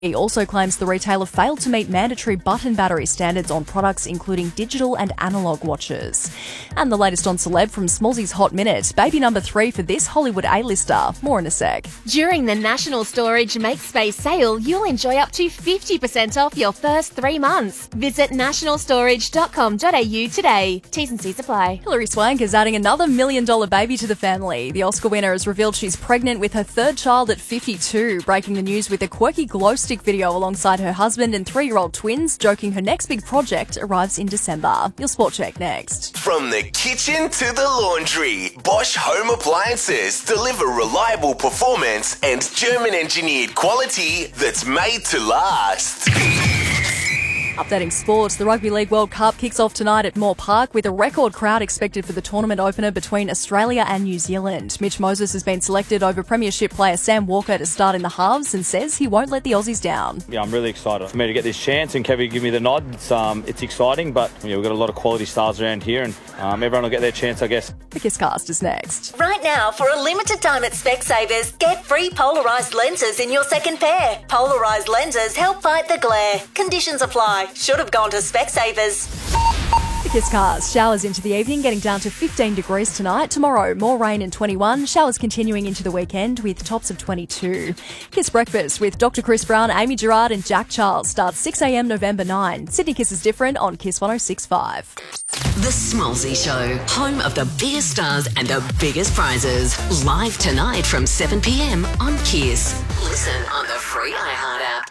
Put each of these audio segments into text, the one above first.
He also claims the retailer failed to meet mandatory button battery standards on products including digital and analogue watches. And the latest on celeb from Smallsy's Hot Minute, baby number 3 for this Hollywood A-lister. More in a sec. During the National Storage Make Space sale, you'll enjoy up to 50% off your first 3 months. Visit nationalstorage.com.au today. T's and C's apply. Hilary Swank is adding another $1 million baby to the family. The Oscar winner has revealed she's pregnant with her 3rd child at 52, breaking the news with a quirky glow stick video alongside her husband and 3-year-old twins, joking her next big project arrives in December. Your Sport Check next. From the kitchen to the laundry, Bosch Home Appliances deliver reliable performance and German-engineered quality that's made to last. Updating sports, the Rugby League World Cup kicks off tonight at Moore Park with a record crowd expected for the tournament opener between Australia and New Zealand. Mitch Moses has been selected over Premiership player Sam Walker to start in the halves and says he won't let the Aussies down. Yeah, I'm really excited for me to get this chance and Kevy give me the nod. It's exciting, but we've got a lot of quality stars around here and everyone will get their chance, I guess. The Kisscast is next. Right now, for a limited time at Specsavers, get free polarised lenses in your second pair. Polarised lenses help fight the glare. Conditions apply. Should have gone to Specsavers. The Kisscast. Showers into the evening, getting down to 15 degrees tonight. Tomorrow, more rain and 21. Showers continuing into the weekend with tops of 22. Kiss Breakfast with Dr. Chris Brown, Amy Gerard and Jack Charles starts 6 a.m. November 9. Sydney Kiss is different on Kiss 106.5. The Smallsy Show, home of the biggest stars and the biggest prizes. Live tonight from 7 p.m. on Kiss. Listen on the free iHeart app.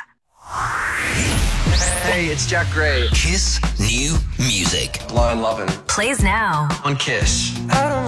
Hey, it's Jack Gray. Kiss New Music. Blind Lovin' Plays now on Kiss. I don't